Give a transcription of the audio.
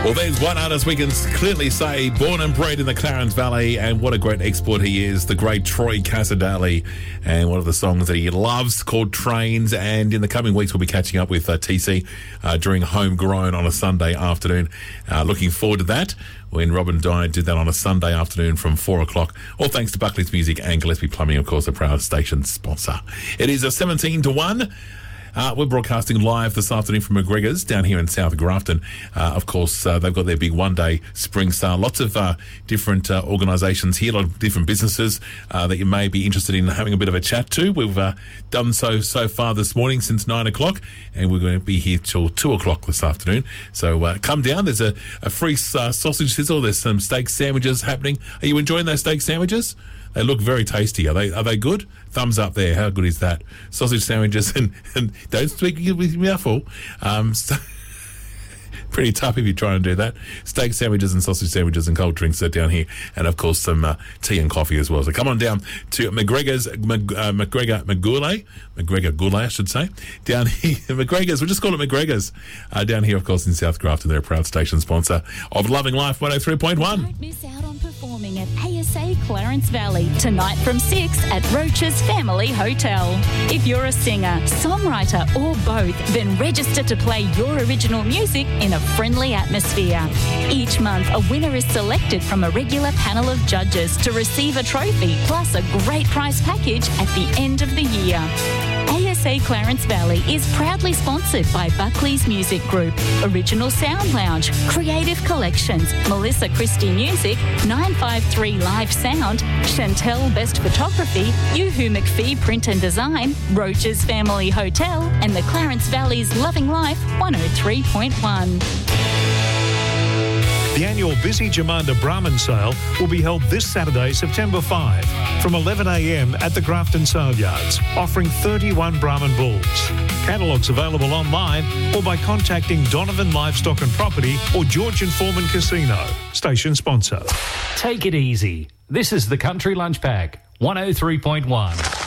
Well, there's one artist we can clearly say born and bred in the Clarence Valley, and what a great export he is, the great Troy Casadali. And one of the songs that he loves called Trains. And in the coming weeks, we'll be catching up with TC during Homegrown on a Sunday afternoon. Looking forward to that. When Robin Dye did that on a Sunday afternoon from 4 o'clock. All thanks to Buckley's Music and Gillespie Plumbing, of course, a proud station sponsor. It is a 17-1. We're broadcasting live this afternoon from McGregor's down here in South Grafton. Of course, they've got their big one-day spring sale. Lots of different organisations here, a lot of different businesses that you may be interested in having a bit of a chat to. We've done so far this morning since 9 o'clock, and we're going to be here till 2 o'clock this afternoon. So come down. There's a free sausage sizzle. There's some steak sandwiches happening. Are you enjoying those steak sandwiches? They look very tasty. Are they good? Thumbs up there. How good is that? Sausage sandwiches and don't speak with your mouth full. Pretty tough if you try and do that. Steak sandwiches and sausage sandwiches and cold drinks are down here. And, of course, some tea and coffee as well. So come on down to McGregor Goulet, I should say. Down here, McGregor's. We'll just call it McGregor's. Down here, of course, in South Grafton. They're a proud station sponsor of Loving Life 103.1. Don't miss out on performing at ASA Clarence Valley tonight from 6 at Roach's Family Hotel. If you're a singer, songwriter or both, then register to play your original music in a friendly atmosphere. Each month, a winner is selected from a regular panel of judges to receive a trophy plus a great prize package at the end of the year. ASA Clarence Valley is proudly sponsored by Buckley's Music Group, Original Sound Lounge, Creative Collections, Melissa Christie Music, 953 Live Sound, Chantel Best Photography, Yoo-Hoo McPhee Print and Design, Roach's Family Hotel, and the Clarence Valley's Loving Life 103.1. The annual Busy Jamanda Brahman sale will be held this Saturday, September 5, from 11 a.m. at the Grafton Sale Yards, offering 31 Brahman bulls. Catalogues available online or by contacting Donovan Livestock and Property or Georgian Foreman Casino, station sponsor. Take it easy. This is the Country Lunch Pack, 103.1.